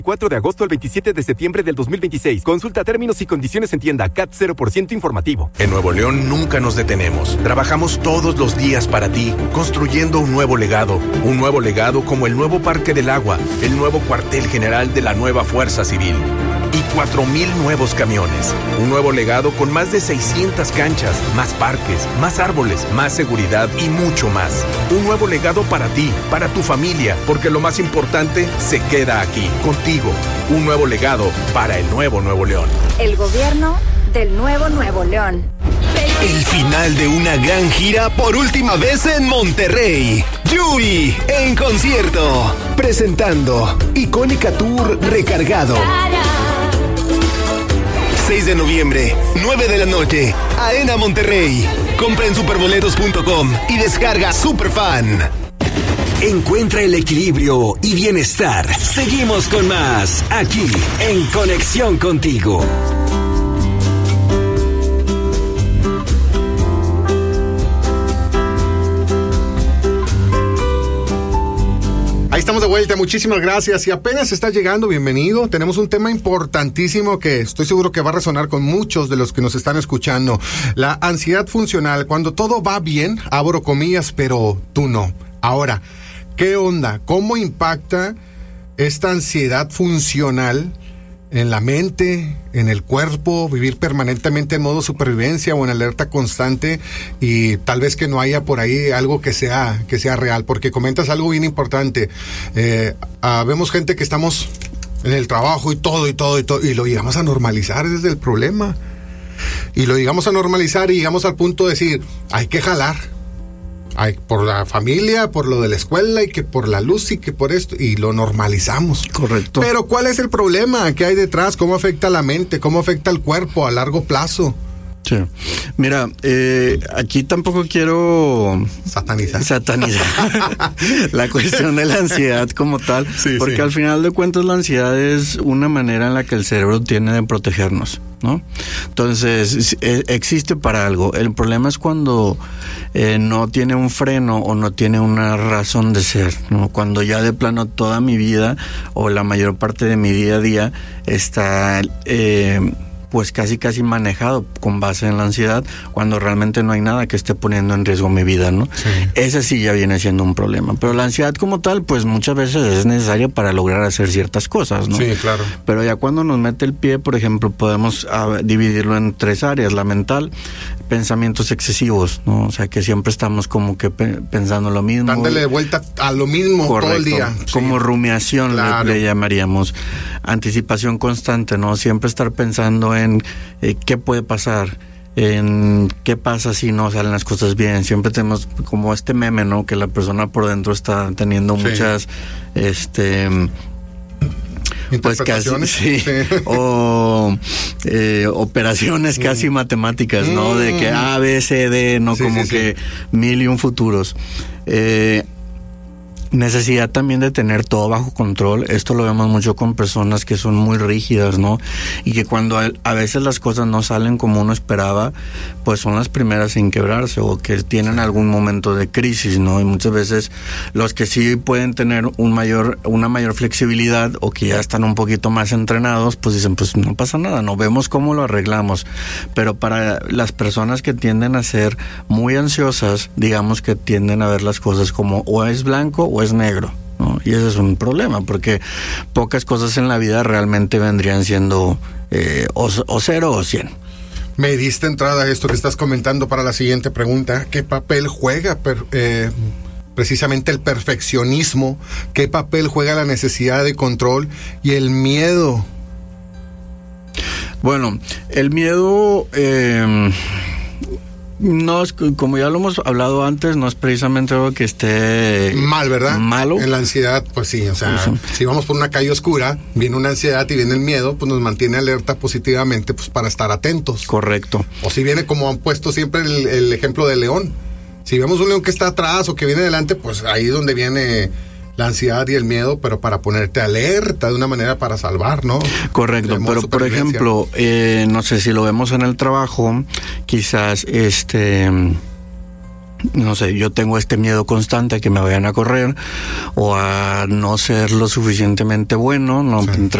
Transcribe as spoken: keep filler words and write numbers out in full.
cuatro de agosto al veintisiete de septiembre del dos mil veintiséis. Consulta términos y condiciones en tienda. C A T cero por ciento informativo. En Nuevo León nunca nos detenemos. Trabajamos todos los días para ti, construyendo un nuevo legado. Un nuevo legado como el nuevo Parque del Agua, el nuevo cuartel general de la nueva Fuerza Civil y cuatro mil nuevos camiones. Un nuevo legado con más de seiscientas canchas, más parques, más árboles, más seguridad y mucho más. Un nuevo legado para ti, para tu familia, porque lo más importante se queda aquí, contigo. Un nuevo legado para el nuevo Nuevo León. El gobierno del nuevo Nuevo León. El final de una gran gira por última vez en Monterrey. Yuri en concierto. Presentando Icónica Tour Recargado. seis de noviembre, nueve de la noche, Arena Monterrey. Compra en superboletos punto com y descarga Superfan. Encuentra el equilibrio y bienestar. Seguimos con más, aquí, en Conexión Contigo. Ahí estamos de vuelta, muchísimas gracias. Si apenas estás llegando, bienvenido. Tenemos un tema importantísimo que estoy seguro que va a resonar con muchos de los que nos están escuchando. La ansiedad funcional, cuando todo va bien, abro comillas, pero tú no. Ahora, ¿qué onda? ¿Cómo impacta esta ansiedad funcional en la mente, en el cuerpo, vivir permanentemente en modo supervivencia o en alerta constante y tal vez que no haya por ahí algo que sea que sea real? Porque comentas algo bien importante. Eh, ah, vemos gente que estamos en el trabajo y todo y todo y todo y lo llegamos a normalizar, ese es el problema. Y lo llegamos a normalizar y llegamos al punto de decir, hay que jalar. Ay, por la familia, por lo de la escuela y que por la luz y que por esto, y lo normalizamos. Correcto. Pero ¿cuál es el problema? ¿Qué hay detrás? ¿Cómo afecta a la mente? ¿Cómo afecta al cuerpo a largo plazo? Sí. Mira, eh, aquí tampoco quiero satanizar, satanizar la cuestión de la ansiedad como tal, sí, porque sí. al final de cuentas la ansiedad es una manera en la que el cerebro tiene de protegernos, ¿no? Entonces, existe para algo. El problema es cuando eh, no tiene un freno o no tiene una razón de ser, ¿no? Cuando ya de plano toda mi vida o la mayor parte de mi día a día está eh, pues casi casi manejado con base en la ansiedad, cuando realmente no hay nada que esté poniendo en riesgo mi vida, ¿no? Sí. Ese sí ya viene siendo un problema. Pero la ansiedad como tal, pues muchas veces es necesaria para lograr hacer ciertas cosas, ¿no? Sí, claro. Pero ya cuando nos mete el pie, por ejemplo, podemos uh, dividirlo en tres áreas: la mental, pensamientos excesivos, ¿no? O sea, que siempre estamos como que pe- pensando lo mismo. Dándole vuelta a lo mismo. Correcto. Todo el día. Como sí. rumiación, claro. le, le llamaríamos. Anticipación constante, ¿no? Siempre estar pensando en eh, qué puede pasar, en qué pasa si no salen las cosas bien. Siempre tenemos como este meme, ¿no? Que la persona por dentro está teniendo sí. muchas, este... pues casi sí, sí. o eh, operaciones mm. casi matemáticas, mm. ¿no? De que A, B, C, D, no sí, como sí, que sí. mil y un futuros. Eh, necesidad también de tener todo bajo control. Esto lo vemos mucho con personas que son muy rígidas, ¿no? Y que cuando a veces las cosas no salen como uno esperaba, pues son las primeras en quebrarse o que tienen algún momento de crisis, ¿no? Y muchas veces los que sí pueden tener un mayor, una mayor flexibilidad o que ya están un poquito más entrenados, pues dicen, pues no pasa nada, no vemos cómo lo arreglamos. Pero para las personas que tienden a ser muy ansiosas, digamos que tienden a ver las cosas como o es blanco o es negro, ¿no? Y ese es un problema, porque pocas cosas en la vida realmente vendrían siendo eh, o, o cero o cien. Me diste entrada a esto que estás comentando para la siguiente pregunta. ¿Qué papel juega per, eh, precisamente el perfeccionismo? ¿Qué papel juega la necesidad de control y el miedo? Bueno, el miedo... Eh, no es, como ya lo hemos hablado antes, no es precisamente algo que esté mal, ¿verdad? Malo. En la ansiedad, pues sí, o sea, sí. si vamos por una calle oscura, viene una ansiedad y viene el miedo, pues nos mantiene alerta positivamente, pues para estar atentos. Correcto. O si viene, como han puesto siempre el, el ejemplo del león. Si vemos un león que está atrás o que viene adelante, pues ahí es donde viene la ansiedad y el miedo, pero para ponerte alerta de una manera para salvar, ¿no? Correcto, pero por ejemplo, eh, no sé si lo vemos en el trabajo, quizás este no sé, yo tengo este miedo constante a que me vayan a correr o a no ser lo suficientemente bueno, no, sí.